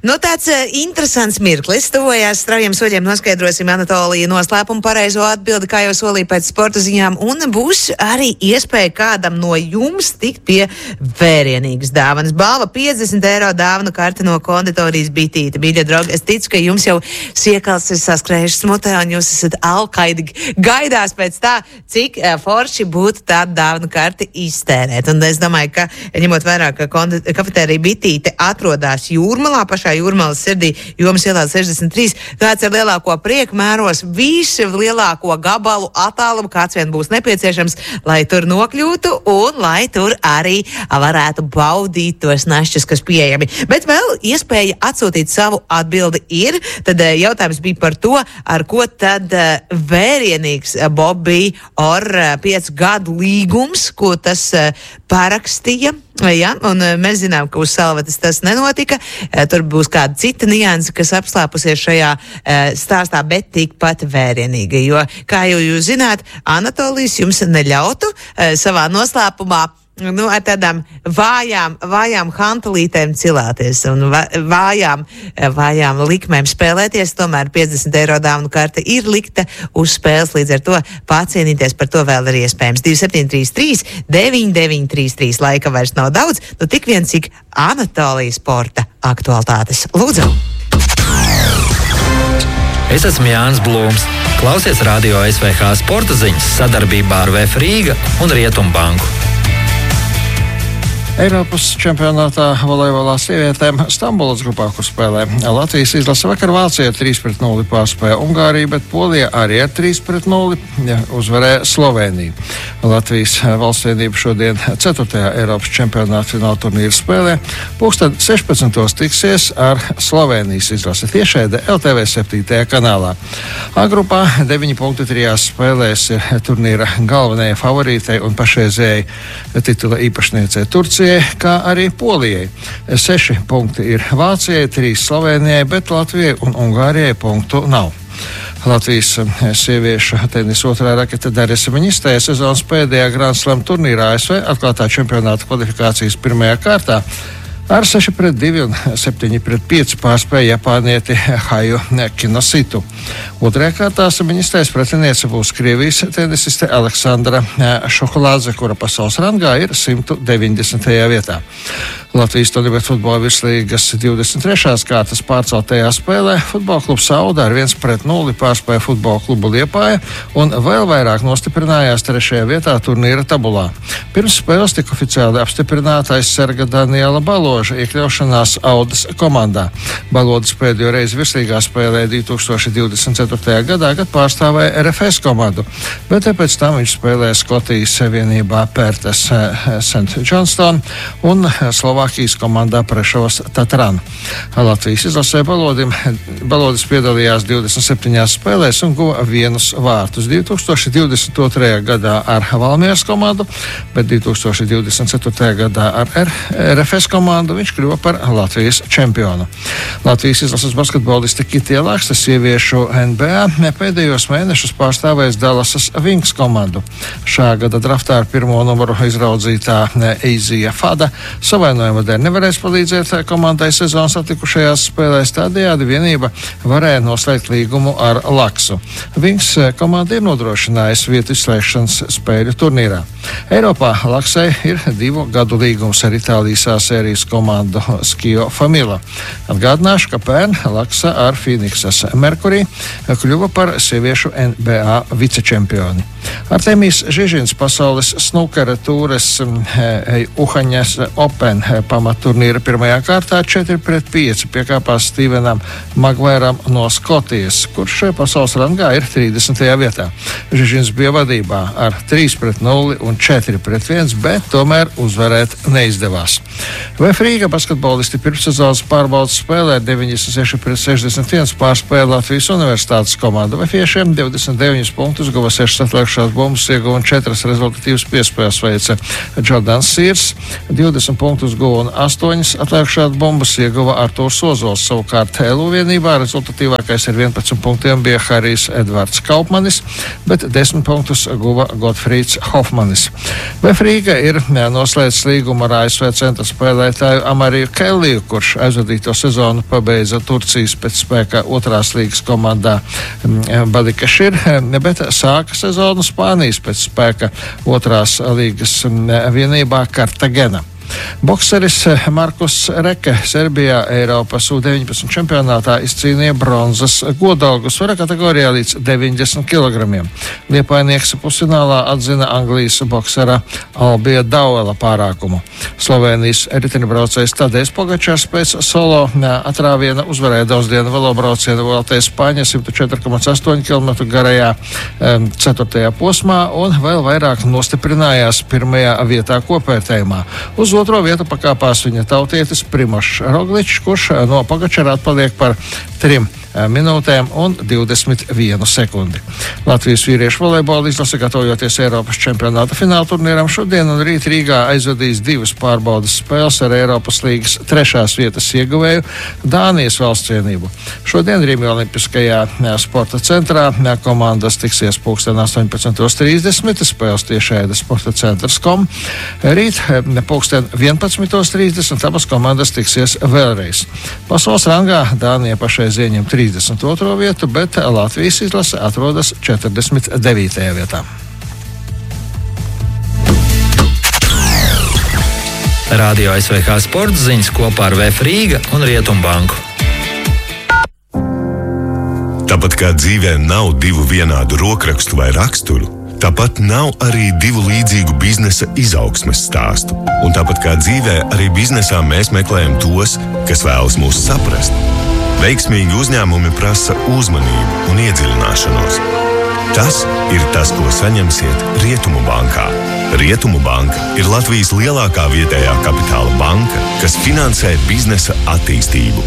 Nu, tāds interesants mirklis. Tuvojās straujiem soļiem noskaidrosim Anatolija noslēpumu pareizo atbildi, kā jau solīja pēc sporta ziņām, un būs arī iespēja kādam no jums tikt pie vērienīgas dāvanas. Balva 50 eiro dāvanu karte no konditorijas Bitīte. Mīļie draugi, es ticu, ka jums jau siekals ir saskrējušas mutē, un jūs esat alkaidi gaidās pēc tā, cik forši būtu tādu dāvanu karti iztērēt. Un es domāju, ka, ņemot vērā, ka kafetērija Bitīte atrodas Jūrmalā, pašā Jūrmalas sirdī, Jomas ielā 63, kāds ar lielāko prieku mēros visu lielāko gabalu attālumu, kāds vien būs nepieciešams, lai tur nokļūtu un lai tur arī varētu baudīt tos našķus, kas pieejami. Bet vēl iespēja atsūtīt savu atbildi ir, tad jautājums bija par to, ar ko tad vērienīgs Bobby Orr 5 gadu līgums, ko tas parakstīja. Ja, un mēs zinām, ka uz salvetes tas nenotika. Tur būs kāda cita nianse, kas apslēpusies šajā stāstā, bet tikpat vērienīga. Jo, kā jau jūs zināt, Anatolijs jums neļautu savā noslēpumā ar tādām vājām hantalītēm cilāties un vājām likmēm spēlēties. Tomēr 50 eiro dāvanu karte ir likta uz spēles, līdz ar to pacienīties par to vēl ir iespējams. 2733 9933 laika vairs nav daudz, nu tik vien cik Anatolija sporta aktualitātes. Lūdzu! Es esmu Jānis Blūms. Klausies Radio SVH sporta ziņas sadarbībā ar VF Rīga un Rietumbanku. Eiropas čempionātā volejbolā sievietēm Stambulas grupā, kur spēlē Latvijas izlase, vakar Vācija 3-0 pārspēja Ungāriju, bet Polija arī ar 3-0 uzvarēja Sloveniju. Latvijas valstsvienība šodien 4. Eiropas čempionāta fināla turnīra spēlē. Pulksten 16. tiksies ar Slovenijas izlasi tiešraidē LTV 7. kanālā. A grupā 9 punkti 3 spēlēs ir turnīra galvenajai favorītei un pašreizējai titula īpašniecei Turcija, kā arī Polijai. 6 punkti ir Vācijai, 3 Slovenijai, bet Latvijai un Ungārijai punktu nav. Latvijas sieviešu tenisa otrā rakete Darisa Viņistēja sezonas pēdējā Grand Slam turnīrā ASV atklātā čempionāta kvalifikācijas pirmajā kārtā ar 6-2 un 7-5 pārspēja japānieti Haju Kinositu. Otrajā kārtā Viņistējas pretiniece būs Krievijas tenisiste Aleksandra Šokolādze, kura pasaules rangā ir 190. vietā. Latvijas Tonibet futbola virslīgas 23. kārtas pārceltajā spēlē futbola klubs Sauda ar 1-0 pārspēja futbola klubu Liepāja un vēl vairāk nostiprinājās 3. vietā turnīra tabulā. Pirms spēles tika oficiāli apstiprināta aizsarga Daniela Baloža iekļaušanās Audas komandā. Balodis pēdējo reizi virslīgā spēlē 2024. gadā, kad pārstāvēja RFS komandu, bet pēc tam viņš spēlēja Skotijas vienībā Pertas St. Johnston un Slovākijas komandā Prešovas Tatran. Latvijas izlasē Balodis piedalījās 27 spēlēs un guva 1 vārtus 2022. gadā ar Valmieras komandu, bet 2024. gadā ar RFS komandu viņš kļuva par Latvijas čempionu. Latvijas izlases basketboliste Kitija Lakste sieviešu NBA pēdējos mēnešus pārstāvēs Dallasas Wings komandu. Šā gada draftā ar 1. numuru izraudzītā Eizija Fada savainojuma dēļ nevarēs palīdzēt komandai sezonas atlikušajās spēlēs, tādējādi vienība varēja noslēgt līgumu ar Laksu. Wings komanda ir nodrošinājusi vietu izslēgšanas spēļu turnīrā. Eiropā Laksai ir 2 gadu līgums ar Itālijas sērijas komandu Skio Famila. Atgādināšu, ka pērn Laksa ar Phoenixas Mercury kļuva par sieviešu NBA vicečempioni. Artemijas Žižins pasaules snukera tūres Uhaņas Open pamatturnīra pirmajā kārtā 4-5 piekāpās Stevenam Magvēram no Skotijas, kurš pasaules rangā ir 30. vietā. Žižins bija vadībā ar 3-0 un 4-1, bet tomēr uzvarēt neizdevās. VF Rīga basketbolisti pirmssezonas pārbaudas spēlē 96-61 pārspēja Latvijas Universitātes komandu. VFiešiem 29 punktus guva 6 atlikušās bumbas, ieguva un 4 rezultatīvas piespēles veica Jordans Sīrs, 20 punktus guva un 8 atlikušās bumbas, ieguva Artūrs Ozols. Savukārt LU vienībā rezultatīvākais ar 11 punktiem bija Harijs Edvards Kaupmanis, bet 10 punktus guva Gotfrīds Hofmanis. VF Rīga ir noslēdzis līgumu ar ASV centra sporta spēlētāju Amariju Kelliju, kurš aizvadīto sezonu pabeidza Turcijas pēc spēka otrās līgas komandā Badikašir, bet sāka sezonu Spānijas pēc spēka otrās līgas vienībā Kartagena. Bokseris Markus Reke Serbijā Eiropas U-19 čempionātā izcīnīja bronzas godalgu svara kategorijā līdz 90 kg. Liepainieks pusfinālā atzina Anglijas boksera Albija Dauela pārākumu. Slovenijas riteņbraucējs Tadejs Pogačars pēc solo atrāviena uzvarēja daudzdienu velobraucienu Vuelta a España 104,8 km garajā 4. posmā un vēl vairāk nostiprinājās pirmajā vietā kopvērtējumā. Uz otro vietu pakāpās viņa tautietis Primožs Rogličs, kurš no Pogačara atpaliek par 3 minūtēm un 21 sekundi. Latvijas vīriešu volejbola izlase, gatavojoties Eiropas čempionāta fināla turnīram, šodien un rīt Rīgā aizvadīs 2 pārbaudas spēles ar Eiropas līgas 3. vietas ieguvēju Dānijas valstsienību. Šodien Rīgas Olimpiskajā sporta centrā komandas tiksies pulksten 18:30, spēles tiešraide sporta centrs.com. Rīt pulksten 11:30 abas komandas tiksies vēlreiz. Pasaules rangā Dānija pašreiz ieņem 32. vietu, bet Latvijas izlase atrodas 49. vietā. Radio SVH sporta ziņas kopā ar VF Rīga un Rietumbanku. Tāpat kā dzīvē nav 2 vienādu rokrakstu vai raksturu, tāpat nav arī 2 līdzīgu biznesa izaugsmes stāstu. Un tāpat kā dzīvē, arī biznesā mēs meklējam tos, kas vēlas mūs saprast. Veiksmīgi uzņēmumi prasa uzmanību un iedziļināšanos. Tas ir tas, ko saņemsiet Rietumu bankā. Rietumu banka ir Latvijas lielākā vietējā kapitāla banka, kas finansē biznesa attīstību.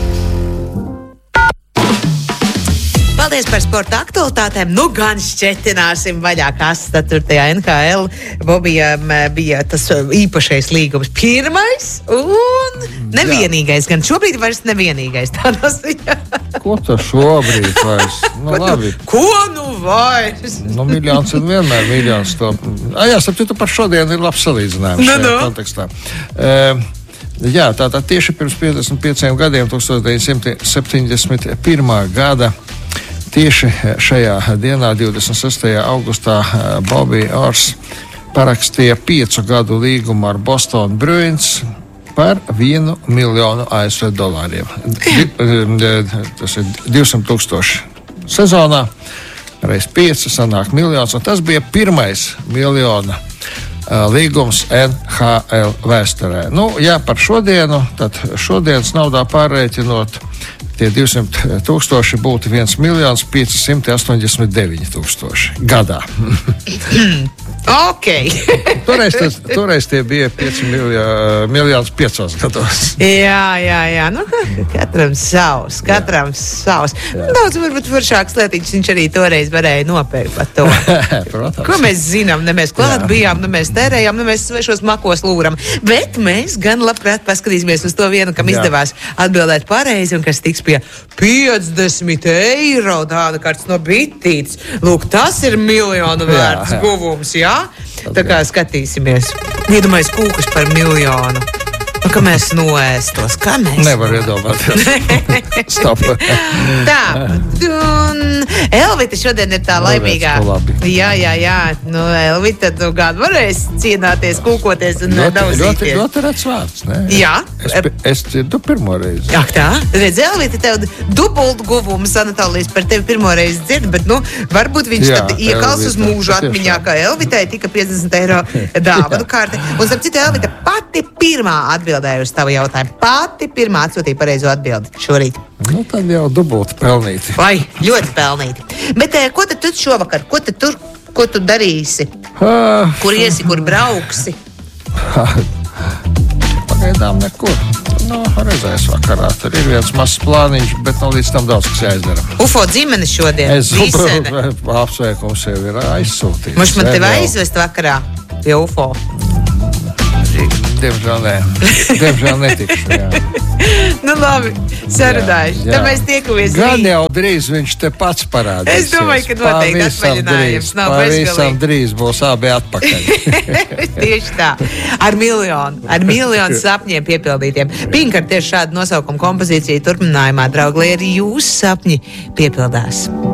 Paldies par sporta aktualitātēm. Nu gan šķetināsim vaļā, kas 4. NHL Bobijam bija tas īpašais līgums. Pirmais un nevienīgais. Gan šobrīd vairs nevienīgais. Tādas viņa. Ko tu šobrīd vairs? Nu, labi. Ko nu vairs? Nu, miljons un vienmēr miljons to. Jā, sapratu, par šodienu ir labs salīdzinājums šajā kontekstā. Jā, tātad tieši pirms 55 gadiem, 1971. gada, tieši šajā dienā, 26. augustā, Bobby Orrs parakstīja 5 gadu līgumu ar Boston Bruins par $1 miljonu ASV dolāriem. Tas ir 200,000 sezonā, reiz 5 sanāk miljons, un tas bija pirmais miljona līgums NHL vēsturē. Nu, jā, par šodienu, tad šodienas naudā pārrēķinot, tie 200,000 būtu 1,589,000 gadā. Ok. Toreiz tie bija 5,5 gados. Jā. Nu, katram savs. Daudz varbūt foršāks lietiņš viņš arī toreiz varēja nopērkt par to. Protams. Ko mēs zinām? Ne mēs klāt bijām, ne mēs tērējām, ne mēs svešos makos lūram. Bet mēs gan labprāt paskatīsimies uz to vienu, kam izdevās atbildēt pareizi un kas tiks pie 50 eiro tāda kārtas no bitītes. Lūk, tas ir miljonu vērts guvums, jā? Tā kā skatīsimies. Iedomājies kūkas par miljonu. Nu, ka mēs noēstos. Kā mēs? Nevar iedomāties. Stop. Tā. Un Elvita šodien ir tā laimīgā. Jā. Nu, Elvita, tu gan varēs cienāties, kūkoties un daudzīties. Ļoti rats vārds, ne? Jā. Es dzirdu pirmo reizi. Jā, tā. Redz, Elvita, tev dubult guvumu Anatālijas par tevi pirmo reizi dzird, bet, nu, varbūt viņš tad iekals uz mūžu atmiņā, kā Elvitai tika 50 eiro dāvanu kārte. Un, starp citu, Elvita pati pirmā atbildēja uz tavu jautājumu. Pati pirmā atsūtīja pareizo atbildi šorīt. Nu, tad jau dubulti pelnīti. Vai, ļoti pelnīti. Bet ko tad tu šovakar? Ko tu darīsi? Kur iesi, kur brauksi? Pagaidām nekur. Nu, redzēs vakarā. Tur ir viens mazs plāniņš, bet nav līdz tam daudz, kas jāizdara. UFO ģimenes šodien. Es apsveikums jau ir aizsūtīts. Mums man tevi aizvest vakarā pie UFO. Diemžēl nē. Diemžēl netikšu, jā. Nu labi. sarunājuši. Tad mēs tiekamies Gan jau drīz viņš te pats parādīsies. Es domāju, ka noteikti atvaļinājums nav pavisam drīz būs abi atpakaļ. Tieši tā. Ar miljonu sapņiem piepildītiem. Pink ar tieši šādu nosaukumu kompozīciju turpinājumā, draugli, arī jūsu sapņi piepildās.